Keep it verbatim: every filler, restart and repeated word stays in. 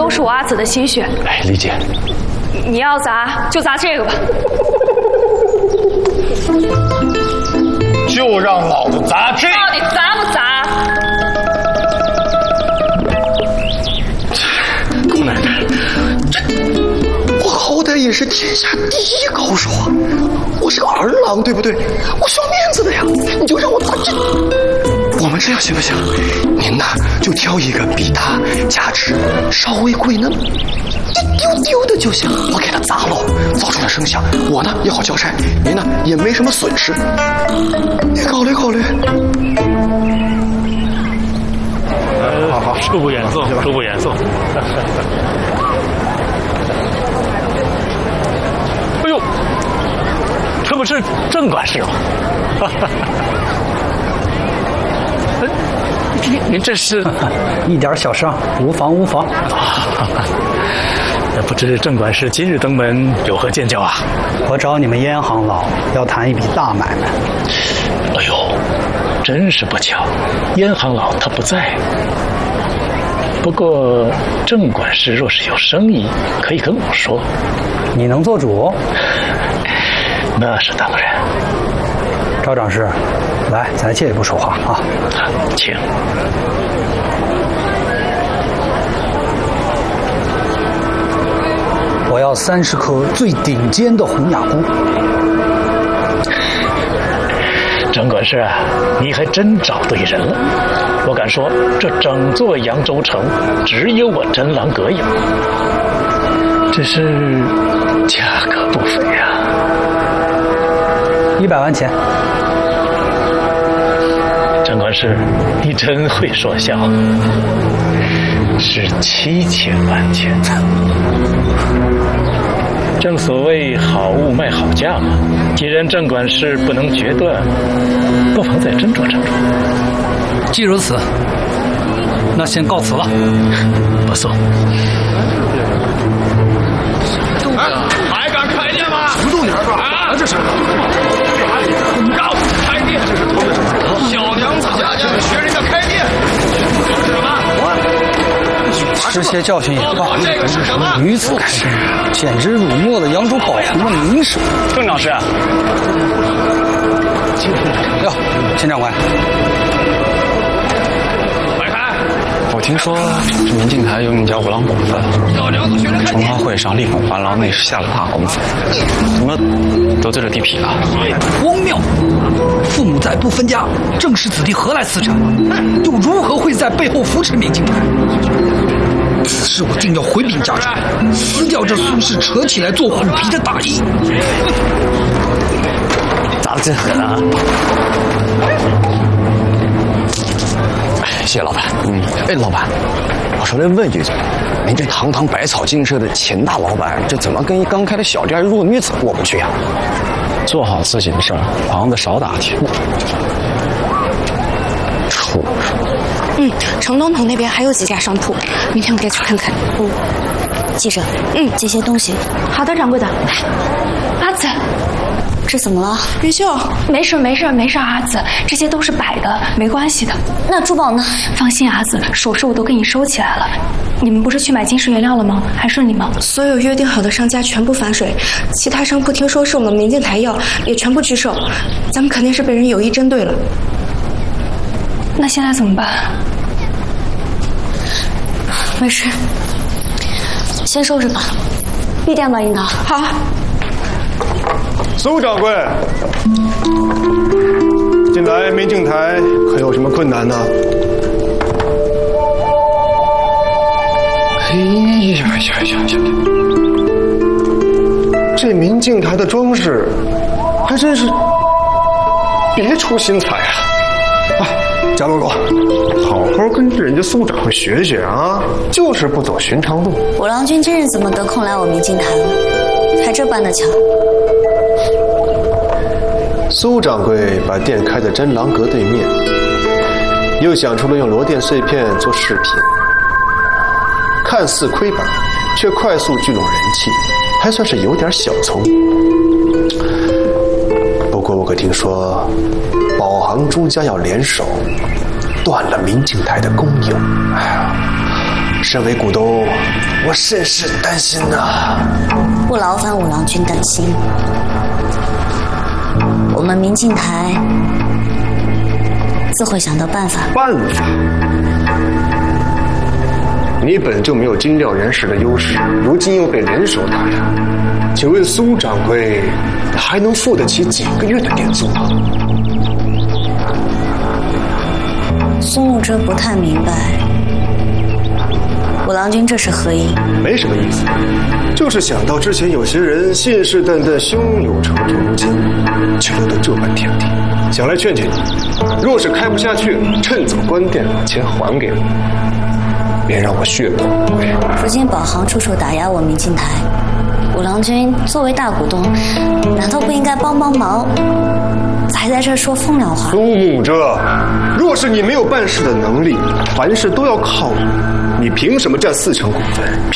都是我阿紫的心血。 哎，理解。 你要砸就砸这个吧。 就让老子砸这个！ 到底砸不砸？ 姑奶奶，这我好歹也是天下第一高手啊！我是个儿郎，对不对？我需要面子的呀！你就让我打这。我们这样行不行？您呐，就挑一个比他价值稍微贵那么一丢丢的就行，我给他砸了，造出了声响，我呢也好交差，您呢也没什么损失。你考虑考虑。 呃，好好，恕不远送，恕不远送。哎呦，这不是郑管事吗？您您这是一点小伤，无妨无妨。 不知郑管事今日登门有何见教啊？ 我找你们燕行老要谈一笔大买卖。 哎呦，真是不巧，燕行老他不在。不过郑管事若是有生意，可以跟我说。 你能做主？ 那是当然。 赵掌事，来，咱借一步说话啊。 请。 我要三十颗最顶尖的红雅菇。 郑管事啊，你还真找对人了。我敢说，这整座扬州城只有我真狼阁有。只是价格不菲啊。 一百万钱。 郑管事，你真会说笑。是七千万钱。正所谓好物卖好价嘛。既然郑管事不能决断，不妨再斟酌斟酌。 既如此，那先告辞了。 不送。 哎，还敢开店吗？ 什么动静啊？这是公告开店，这是偷的什么？小娘子家家学人家开店，是什么？ 吃些教训也罢。 这个是什么？ 女子开店，简直辱没了扬州保红的名声。 郑老师， 哟，秦长官。 我听说这明镜台有名叫五郎公子，重花会上力捧还郎，那是下了大功夫，怎么得罪了地痞了？ 荒谬！父母在不分家，正室子弟何来私产？又如何会在背后扶持明镜台？此事我定要回禀家主，撕掉这苏氏扯起来做虎皮的大衣。 砸得真狠啊！谢谢老板。嗯，哎，老板，我说来问一句，您这堂堂百草精舍的秦大老板，这怎么跟一刚开的小店弱女子过不去呀？做好自己的事儿，房子少打听。畜生！ 嗯，城东头那边还有几家商铺，明天我再去看看。嗯，记着。嗯，这些东西。 好的，掌柜的。阿紫。 这怎么了？ 云秀，没事没事没事，阿紫，这些都是摆的，没关系的。 那珠宝呢？ 放心，阿紫，首饰我都给你收起来了。你们不是去买金石原料了吗？还顺利吗？ 所有约定好的商家全部反水，其他商铺听说是我们明镜台要，也全部拒售。咱们肯定是被人有意针对了。 那现在怎么办？ 没事，先收拾吧。闭店吧，樱桃。 好。 苏掌柜，近来明镜台可有什么困难呢？哎呀呀呀呀！这明镜台的装饰还真是别出心裁啊！啊，贾露露，好好跟着人家苏掌柜学学啊，就是不走寻常路。 五郎君今日怎么得空来我明镜台了？还这般的巧？ 苏掌柜把店开在真狼阁对面，又想出了用罗甸碎片做饰品，看似亏本，却快速聚拢人气，还算是有点小聪明。不过我可听说，宝行朱家要联手，断了明镜台的供应。哎呀，身为股东， 我甚是担心呐。 不劳烦五郎君担心，我们明镜台自会想到办法。 办法？你本就没有金料原石的优势，如今又被联手打压，请问苏掌柜还能付得起几个月的店租吗？ 苏慕遮不太明白，五郎君这是何意？ 没什么意思，就是想到之前有些人信誓旦旦胸有成竹，如今却落得这般田地，想来劝劝你，若是开不下去了，趁早关店，把钱还给我，别让我血本无归。 如今宝行处处打压我明镜台，五郎君作为大股东，难道不应该帮帮忙？还在这说风凉话。 苏慕遮，若是你没有办事的能力，凡事都要靠你，你凭什么占四成股份？凭